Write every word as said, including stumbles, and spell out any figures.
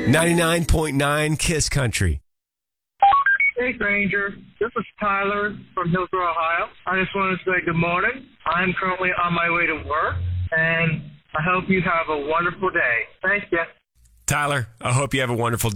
ninety-nine point nine Kiss Country. Hey, Granger. This is Tyler from Hillsborough, Ohio. I just wanted to say good morning. I'm currently on my way to work, and I hope you have a wonderful day. Thank you. Tyler, I hope you have a wonderful day.